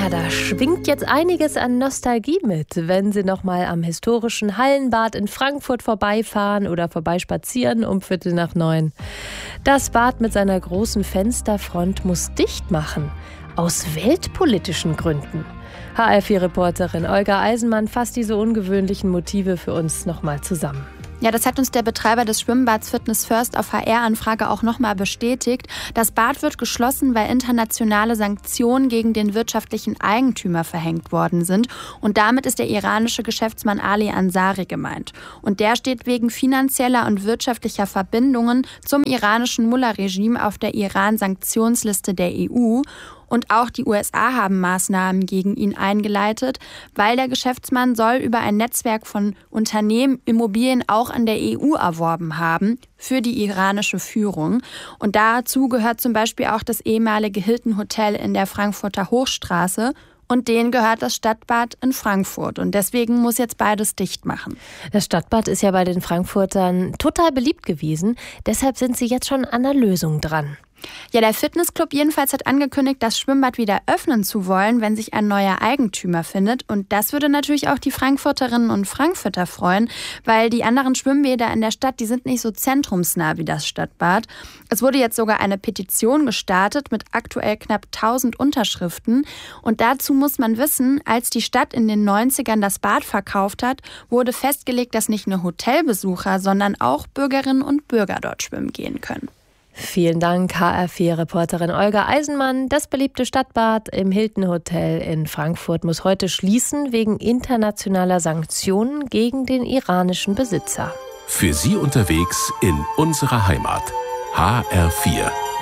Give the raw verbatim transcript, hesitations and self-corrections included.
Ja, da schwingt jetzt einiges an Nostalgie mit, wenn Sie noch mal am historischen Hallenbad in Frankfurt vorbeifahren oder vorbeispazieren um Viertel nach neun. Das Bad mit seiner großen Fensterfront muss dicht machen, aus weltpolitischen Gründen. H R vier Reporterin Olga Eisenmann fasst diese ungewöhnlichen Motive für uns noch mal zusammen. Ja, das hat uns der Betreiber des Schwimmbads Fitness First auf H R-Anfrage auch nochmal bestätigt. Das Bad wird geschlossen, weil internationale Sanktionen gegen den wirtschaftlichen Eigentümer verhängt worden sind. Und damit ist der iranische Geschäftsmann Ali Ansari gemeint. Und der steht wegen finanzieller und wirtschaftlicher Verbindungen zum iranischen Mullah-Regime auf der Iran-Sanktionsliste der E U. Und auch die U S A haben Maßnahmen gegen ihn eingeleitet, weil der Geschäftsmann soll über ein Netzwerk von Unternehmen Immobilien auch an der E U erworben haben für die iranische Führung. Und dazu gehört zum Beispiel auch das ehemalige Hilton Hotel in der Frankfurter Hochstraße. Und denen gehört das Stadtbad in Frankfurt. Und deswegen muss jetzt beides dicht machen. Das Stadtbad ist ja bei den Frankfurtern total beliebt gewesen. Deshalb sind sie jetzt schon an der Lösung dran. Ja, der Fitnessclub jedenfalls hat angekündigt, das Schwimmbad wieder öffnen zu wollen, wenn sich ein neuer Eigentümer findet. Und das würde natürlich auch die Frankfurterinnen und Frankfurter freuen, weil die anderen Schwimmbäder in der Stadt, die sind nicht so zentrumsnah wie das Stadtbad. Es wurde jetzt sogar eine Petition gestartet mit aktuell knapp tausend Unterschriften. Und dazu muss man wissen, als die Stadt in den neunzigern das Bad verkauft hat, wurde festgelegt, dass nicht nur Hotelbesucher, sondern auch Bürgerinnen und Bürger dort schwimmen gehen können. Vielen Dank, H R vier Reporterin Olga Eisenmann. Das beliebte Stadtbad im Hilton Hotel in Frankfurt muss heute schließen wegen internationaler Sanktionen gegen den iranischen Besitzer. Für Sie unterwegs in unserer Heimat. H R vier.